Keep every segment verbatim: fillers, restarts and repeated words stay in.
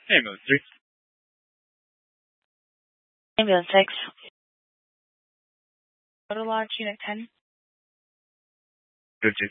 Ambulance three. Ambulance six. Photo Lodge, Unit ten. Good two.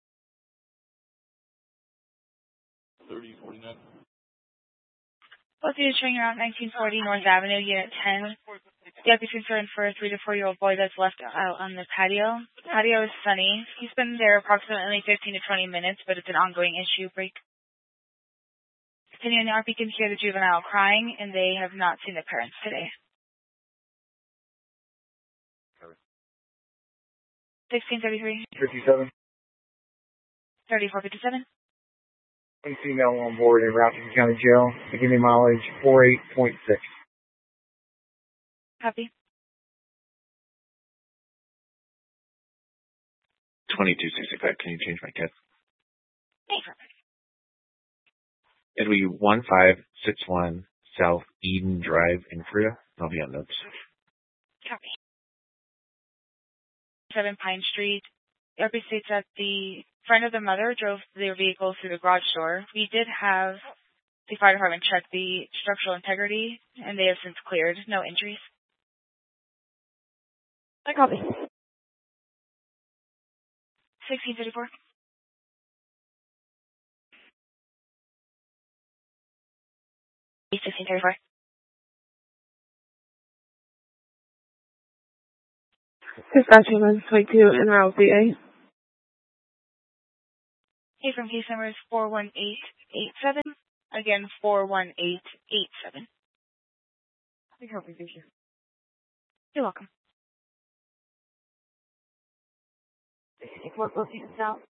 thirty forty-nine. Both of you showing around nineteen forty North Avenue, Unit ten. The epi's concerned for a three to four year old boy that's left out on the patio. The patio is sunny. He's been there approximately fifteen to twenty minutes, but it's an ongoing issue. Break. Continuing, the R P can hear the juvenile crying, and they have not seen the parents today. sixteen thirty-three. fifty-seven. thirty-four fifty-seven. One female on board in Rochester County Jail. Beginning mileage four eight point six. Copy. twenty-two sixty-five. Can you change my cat? Hey, perfect. It'll be one five six one South Eden Drive in Korea. I'll be on notes. Copy. seven Pine Street. The R P states that the friend of the mother drove their vehicle through the garage door. We did have the fire department check the structural integrity, and they have since cleared. No injuries. I copy. sixteen thirty-four. sixteen thirty-four. Dispatch ambulance twenty-two en route V A. Hey, from case number is four one eight eight seven. Again, four one eight eight seven. I copy, thank you. You're welcome. What location out?